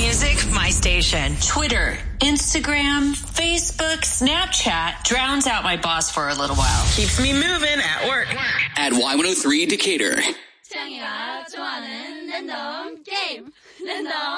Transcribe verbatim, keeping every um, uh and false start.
music, my station. Twitter, Instagram, Facebook, Snapchat drowns out my boss for a little while. Keeps me moving at work. At Y one oh three Decatur. 창이가 좋아하는 랜덤 게임. 랜덤